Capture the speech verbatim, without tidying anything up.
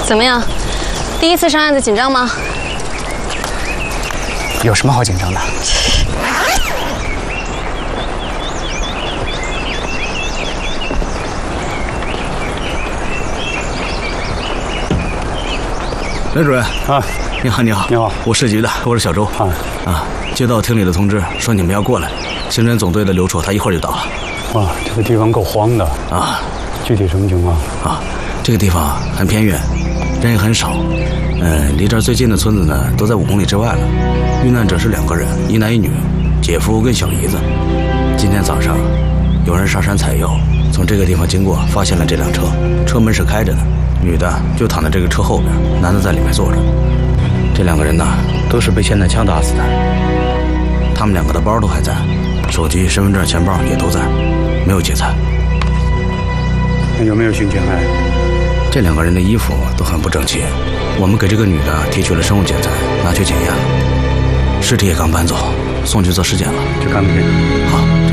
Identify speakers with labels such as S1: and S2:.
S1: 怎么样？第一次上案子紧张吗？
S2: 有什么好紧张的？
S3: 雷主任
S2: 啊，
S3: 你好，你好，
S2: 你好，
S3: 我市局的，我是小周
S2: 啊
S3: 啊，接到厅里的通知，说你们要过来，刑侦总队的刘处他一会儿就到了。
S2: 哇，这个地方够荒的
S3: 啊，
S2: 具体什么情况
S3: 啊？这个地方很偏远，人也很少，嗯，离这儿最近的村子呢都在五公里之外了。遇难者是两个人，一男一女，姐夫跟小姨子。今天早上有人上山采药，从这个地方经过，发现了这辆车，车门是开着的，女的就躺在这个车后边，男的在里面坐着。这两个人呢都是被霰弹枪打死的，他们两个的包都还在，手机、身份证、钱包也都在，没有劫财。
S2: 那有没有性侵害？
S3: 这两个人的衣服都很不整齐，我们给这个女的提取了生物检材，拿去检验了，尸体也刚搬走，送去做尸检了。
S2: 去看看去。
S3: 好。